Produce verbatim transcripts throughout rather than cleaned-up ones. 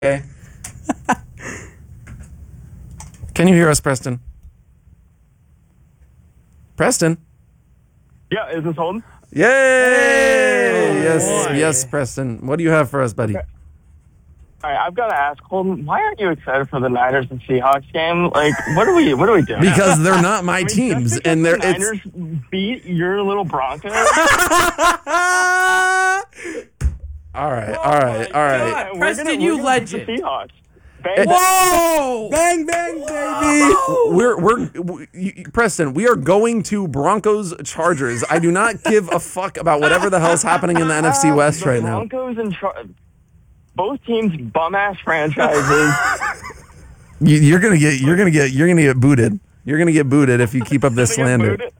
Okay. Can you hear us, Preston? Preston? Yeah, is this Holden? Yay! Hey, yes, boy. yes, Preston. What do you have for us, buddy? Okay. All right, I've got to ask Holden, why aren't you excited for the Niners and Seahawks game? Like, what are we, what are we doing? Because they're not my I mean, teams, just because and they're the it's. Niners beat your little Broncos. all right, all right, all right. God, we're Preston, gonna- you we're gonna beat legend. The Seahawks. Bang, Whoa! Bang, bang, baby. We're we're we, you- Preston. We are going to Broncos Chargers. I do not give a fuck about whatever the hell's happening in the N F C West the right now. Broncos and Char- both teams bum ass franchises. You, you're gonna get you're gonna get you're gonna get booted. You're gonna get booted if you keep up this Gonna get slander.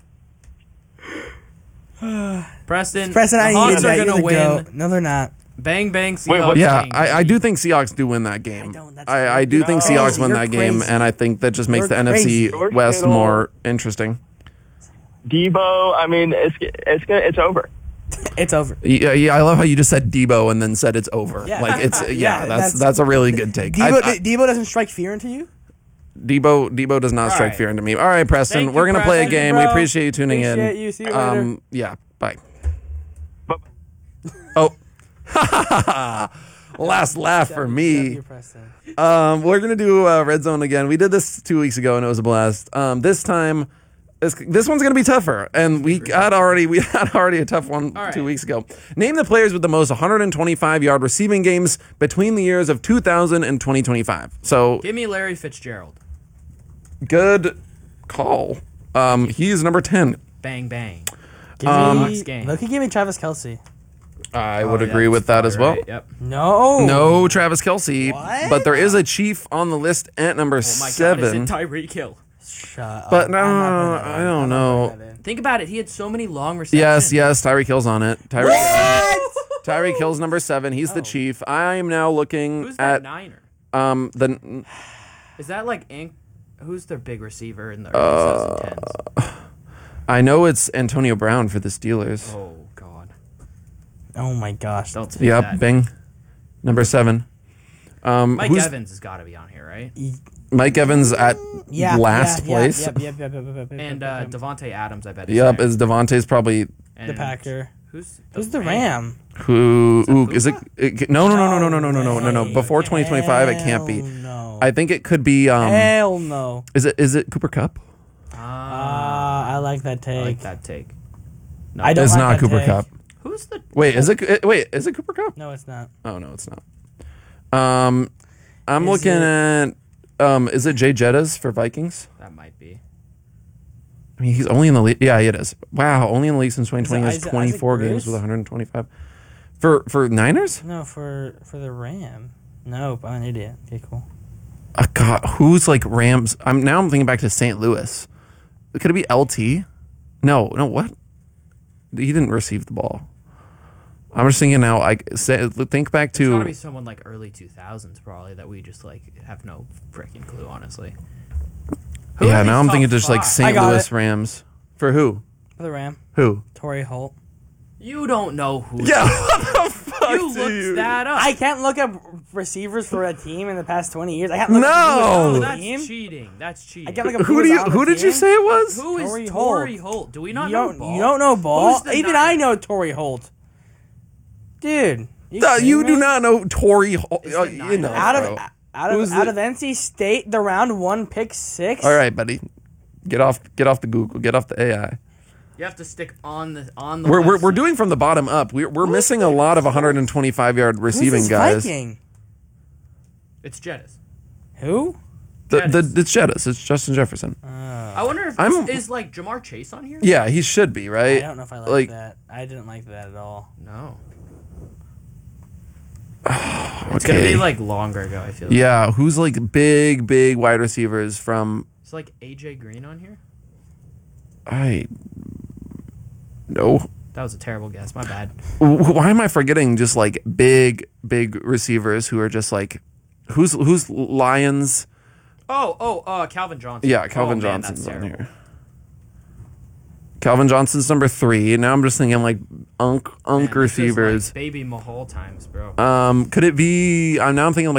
booted. Preston, Preston, the I Hawks needed are that. You're going the to win. goat. No, they're not. Bang, bang, Seahawks. Wait, what- Yeah, King. I, I do think Seahawks do win that game. I don't, that's I, I do you're think crazy. Seahawks win You're that game, crazy. and I think that just makes You're the N F C crazy. George West Kittle. more interesting. Debo, I mean, it's it's gonna, it's over. It's over. Yeah, yeah, I love how you just said Debo and then said it's over. Yeah. Like it's yeah, Yeah, that's that's- that's a really good take. Debo, I- I- Debo doesn't strike fear into you? Debo Debo does not All strike right. fear into me. All right, Preston, Thank we're you, gonna play a Preston. game. Bro. We appreciate you tuning Appreciate in. you. See you later. Um, yeah, bye. But Oh, last laugh for me. W, Preston. Um, we're gonna do uh, Red Zone again. We did this two weeks ago and it was a blast. Um, this time, this, this one's gonna be tougher, and we had already we had already a tough one All right. two weeks ago. Name the players with the most one hundred twenty-five yard receiving games between the years of two thousand and twenty twenty-five. So Give me Larry Fitzgerald. good call. Um, he's number ten. Bang, bang. Give Hawks me, game. Loki, give me Travis Kelsey. I Oh, would yeah, agree with that's that as probably well. right. Yep. No. No Travis Kelsey, What? but there is a Chief on the list at number Oh my seven. God, is it Tyreek Hill? Shut But up. no, I'm not no, putting no, that I in. don't I'm not know. putting that in. Think about it. He had so many long receptions. Yes, yes, Tyreek Hill's on it. Tyreek, What? Tyreek Hill's number seven. He's the Oh. Chief. I am now looking Who's that at Niner? um the Is that like Ank? Who's their big receiver in the Uh, early twenty tens? I know it's Antonio Brown for the Steelers. Oh God! Oh my gosh. Don't say Yep, that. Bing, number seven. Um, Mike who's Evans has got to be on here, right? Mike Evans at Yeah. last yeah, place? Yeah, yep, yep, yep, yep, yep, yep, And yep, uh, yep. Devontae Adams, I bet. Is Yep, there. is Devontae's probably And the Packer. Who's Who's the Ram? who? Ooh, that is it, it? No, no, no, no, no, no, no, no, no, no. way. Before twenty twenty-five, it can't be. Hell No. I think it could be. Um, Hell no. is it? Is it Cooper Cup? Ah, Ah, I like that take. I like that take. No, I don't It's like not that Cooper take. Cup. Who's the? Wait, is it? it- Wait, is it Cooper Cup? No, it's not. Oh no, it's not. Um, I'm Is looking it- at. Um, is it Jay Jettas for Vikings? That might be. I mean, he's only in the league. Yeah, it is. Wow, only in the league since twenty twenty. He has Isaac- twenty-four Isaac games Bruce? with one hundred twenty-five. For for Niners? No, for for the Ram. Nope, I'm an idiot. Okay, cool. Uh, God, who's like Rams? I'm now. I'm thinking back to Saint Louis. Could it be L T? No, no. What? He didn't receive the ball. I'm just thinking now. I say, think back It's got to to. be someone like early two thousands, probably that we just like have no freaking clue, honestly. Who Yeah, are now these I'm top thinking just like five? I Saint got Louis it. Rams. For who? For the Ram. Who? Torrey Holt. You don't know who. Yeah, what the fuck You do looked you- that up. I can't look up receivers for a team in the past twenty years. I can't look No! up who was on the That's team. cheating. That's cheating. I can't look up Who was do you? on the Who did you team. say it was? Who is Torrey Torrey Holt. Holt? Do we not You know don't, ball? you don't know ball? Who's the Even Niners? I know Torrey Holt. Dude. You, Uh, kidding you do me? not know Torrey. Hol- It's uh, the you Niners. know, Out bro. of out Who's of out the- of N C State, the round one pick six. All right, buddy. Get off. Get off the Google. Get off the A I. You have to stick on the on the. We're we're, we're website. doing from the bottom up. We're we're missing a lot of one hundred twenty-five yard Who's receiving this guys. Viking? It's Jettis. Who? The, Jettis. the it's Jettis. It's Justin Jefferson. I wonder if I'm- is like Jamar Chase on here. Yeah, he should be I right. don't know if I like, Like- that. I didn't like that at all. No. It's gonna Okay. be like longer ago. I feel. Like. Yeah, who's like big big wide receivers from? It's like A J Green on here. I no. That was a terrible guess. My bad. W- Why am I forgetting just like big big receivers who are just like who's who's Lions? Oh, oh, uh, Calvin Johnson. Yeah, Calvin oh, man, Johnson's that's on terrible. here. Calvin Johnson's number three. Now I'm just thinking like unk unk Man, this is receivers. like baby Mahal times, bro. Um, could it be? I'm now I'm thinking like